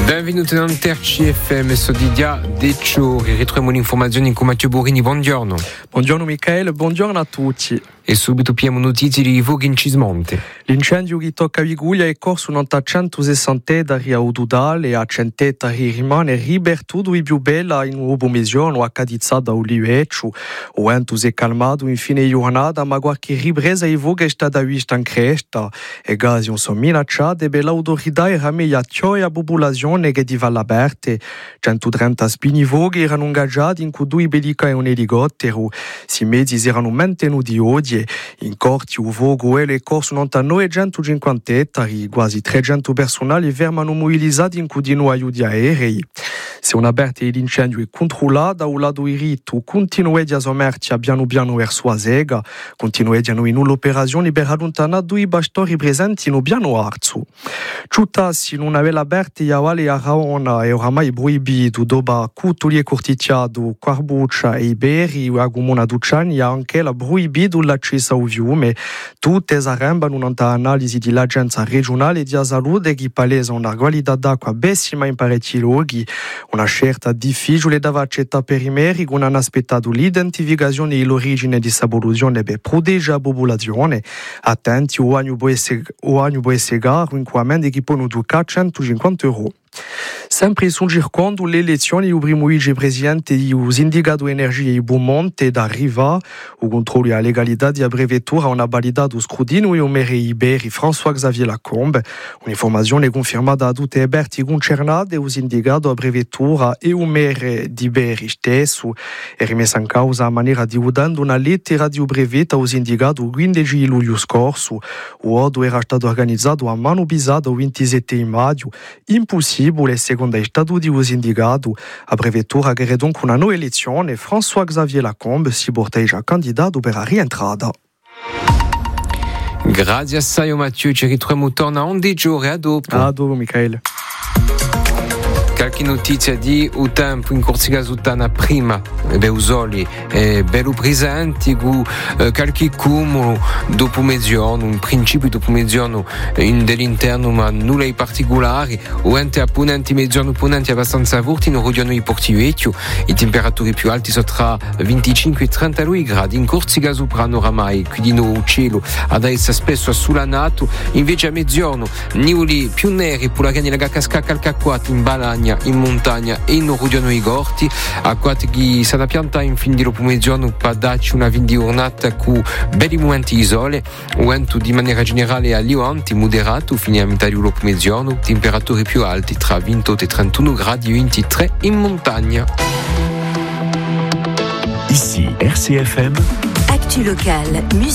Benvenuti in Terci FM, Sodidia Deccio, e ritroviamo l'informazione con Matteo Borini. Buongiorno. Buongiorno Michele, buongiorno a tutti. E subito abbiamo notizie di Voga in Cismonte. L'incendio che tocca Viguglia è corso non a 160 da Ududale e a 100 rimane ribertuto i più bella in uobo mesione o accadizzato a Oliveccio. O vento si è calmato in fine giornata, ma qualche ripresa di Voga è stata vista in cresta. E gasi non sono minacciate per l'autorità e rameglia la popolazione che di Valle Aperte. 130 spini Voga erano ingaggiati in cui 2 bellica e un elicottero. Si mezzi erano mantenuti oggi. In corti o vogo e corso non a 950 ettari, quasi 300 personali fermano mobilizzati in cudino aiuti aerei. Se una parte dell'incendio è controllata, o lato il rito continua a sommerci piano piano verso la sega, continua a noi in l'operazione per allontanare 2 bastori presenti in piano arzo. Ciutassi non aveva aperto a Valle a Raona e oramai proibito dopo Cutuli e Corticiado, Quarbuccia e Iberi, a Gumona Ducciani anche la proibito l'accesso al fiume. Tutte arrembano un'analisi dell'Agenzia regionale di salute che palesa una qualità d'acqua pessima in parecchi luoghi. Una scelta difficile da accettare per i meri che non hanno aspettato l'identificazione dell'origine di questa polluzione per proteggere la popolazione. Attenti, o anno può essere caro, inquamenti che possono toccare 150 euro. Sempre sul circondo le elezioni del primo vicepresidente del sindacato energia di Beaumonte da Riva, o controllo della legalità della prefettura una validato scrutinio e il maire Iberi François-Xavier Lacombe, un'informazione confermata da tutte le parti concernate, il sindacato, la prefettura e il maire di Iberi stesso, è rimessa in causa a maniera di udando una lettera di brevetto al sindacato il 15 luglio scorso. L'ordo era stato organizzato a mano pisata il 27 maggio, impossibile secondo i statuti del sindacato. La prefettura chiede dunque una nuova elezione. François-Xavier Lacombe si porteggia candidato per la rientrata. Grazie assai Matteo, ci ritroviamo torna a 11 ore a dopo. A dopo Michele. Qualche notizia di un tempo in Corsica Sutana prima Beusoli bello presenti con qualche cumulo dopo mezzogiorno, un principio dopo mezzogiorno dell'interno ma nulla di particolare, o ente a ponenti mezzogiorno ponenti abbastanza forti in Rodiano di Portivecchio. I temperature più alti sono tra 25 e 32 gradi in Corsica Soprano oramai, quindi il cielo ad essere spesso assolanato, invece a mezzogiorno nuvoli più neri per la canina casca calcaquati in Balagna, in montagna e in Rodiano i Gorti, a quattro che sa da pianta in fin di mezzogiorno per darci una fin di giornata con belli momenti isole, vento di maniera generale a Liuanti moderato fino a metà di mezzogiorno, temperature più alte tra 28 e 31 gradi e 23 in montagna. Ici RCFM, Actu local, musique.